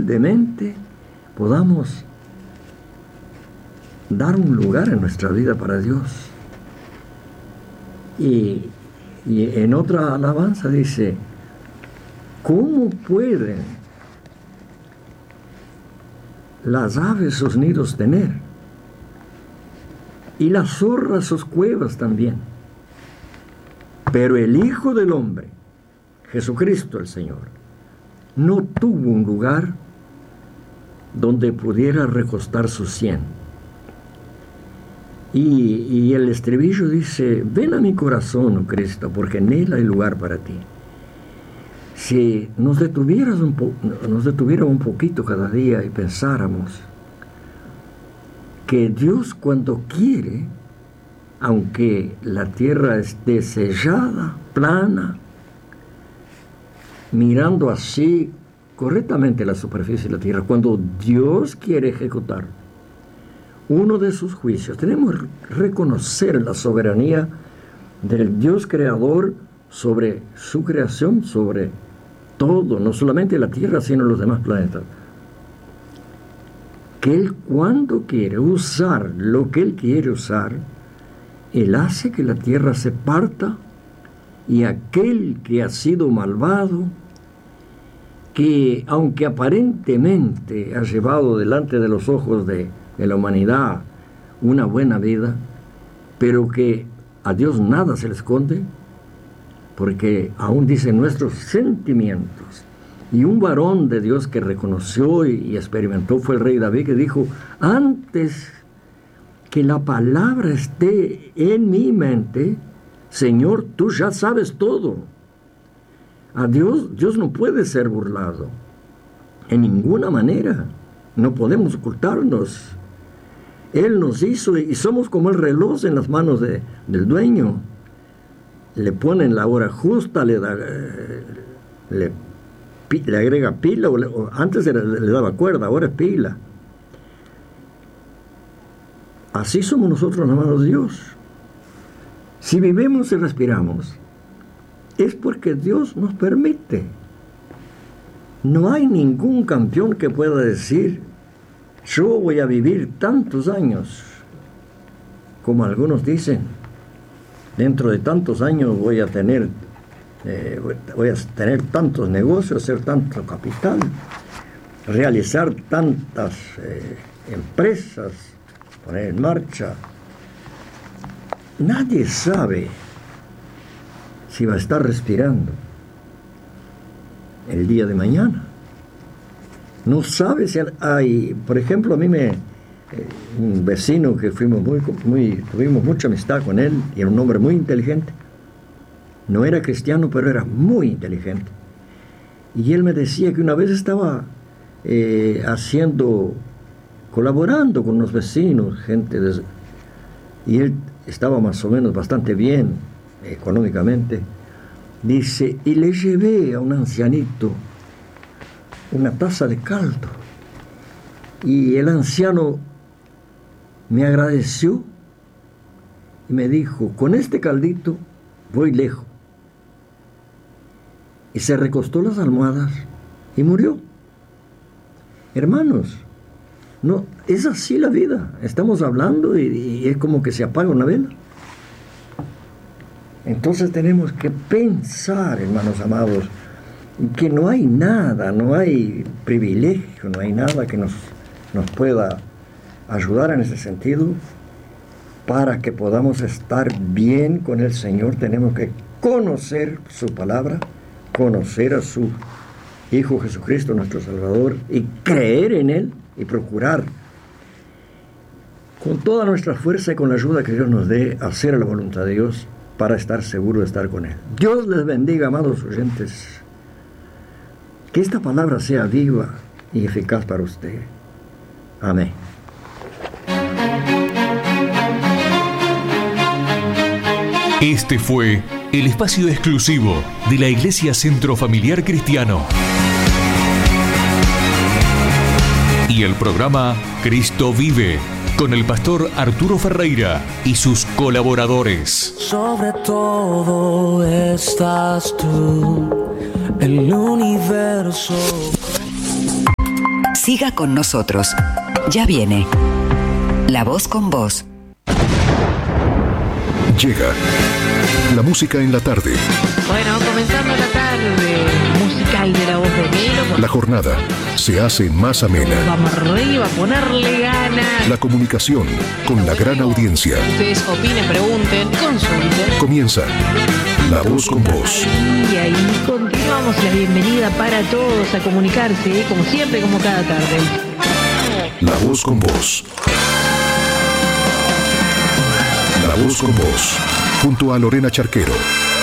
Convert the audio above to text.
humildemente podamos dar un lugar en nuestra vida para Dios. Y en otra alabanza dice: ¿cómo pueden las aves sus nidos tener? Y las zorras sus cuevas también. Pero el Hijo del Hombre, Jesucristo el Señor, no tuvo un lugar donde pudiera recostar su sien. Y el estribillo dice: ven a mi corazón, oh Cristo, porque en él hay lugar para ti. Si nos detuviera un poquito cada día y pensáramos que Dios, cuando quiere, aunque la tierra esté sellada, plana, mirando así correctamente la superficie de la tierra, cuando Dios quiere ejecutar uno de sus juicios, tenemos que reconocer la soberanía del Dios creador sobre su creación, sobre todo, no solamente la tierra, sino los demás planetas. Que Él, cuando quiere usar lo que Él quiere usar, Él hace que la tierra se parta, y aquel que ha sido malvado, que aunque aparentemente ha llevado delante de los ojos de la humanidad una buena vida, pero que a Dios nada se le esconde, porque aún dicen nuestros sentimientos. Y un varón de Dios que reconoció y experimentó fue el rey David, que dijo: antes que la palabra esté en mi mente, Señor, tú ya sabes todo. A Dios no puede ser burlado en ninguna manera. No podemos ocultarnos. Él nos hizo y somos como el reloj en las manos del dueño. Le ponen la hora justa, le agrega pila, o antes le daba cuerda, ahora es pila. Así somos nosotros en las manos de Dios. Si vivimos y respiramos, es porque Dios nos permite. No hay ningún campeón que pueda decir: yo voy a vivir tantos años, como algunos dicen, dentro de tantos años voy a tener tantos negocios, hacer tanto capital, realizar tantas empresas, poner en marcha. Nadie sabe si va a estar respirando el día de mañana. No sabe si hay, por ejemplo, a mí un vecino que tuvimos mucha amistad con él, y era un hombre muy inteligente. No era cristiano, pero era muy inteligente. Y él me decía que una vez estaba colaborando con unos vecinos, y él estaba más o menos bastante bien económicamente. Dice: y le llevé a un ancianito una taza de caldo, y el anciano me agradeció y me dijo: con este caldito voy lejos. Y se recostó las almohadas y murió. Hermanos, no, es así la vida. Estamos hablando y es como que se apaga una vela. Entonces tenemos que pensar, hermanos amados, que no hay nada, no hay privilegio, no hay nada que nos pueda ayudar en ese sentido. Para que podamos estar bien con el Señor, tenemos que conocer su palabra, conocer a su Hijo Jesucristo, nuestro Salvador, y creer en Él y procurar con toda nuestra fuerza y con la ayuda que Dios nos dé hacer la voluntad de Dios para estar seguro de estar con Él. Dios les bendiga, amados oyentes. Que esta palabra sea viva y eficaz para usted. Amén. Este fue el espacio exclusivo de la Iglesia Centro Familiar Cristiano y el programa Cristo Vive, con el pastor Arturo Ferreira y sus colaboradores. Sobre todo estás tú, el universo. Siga con nosotros. Ya viene. La Voz con Vos. Llega la música en la tarde. Bueno, comenzando la tarde musical de La Voz de Melo. La jornada se hace más amena. Vamos arriba, ponerle ganas. La comunicación con la gran audiencia. Ustedes opinen, pregunten, consulten. Comienza La Voz con Vos. Y ahí continuamos la bienvenida para todos a comunicarse, como siempre, como cada tarde. La Voz con Vos. La Voz con Vos. Junto a Lorena Charquero,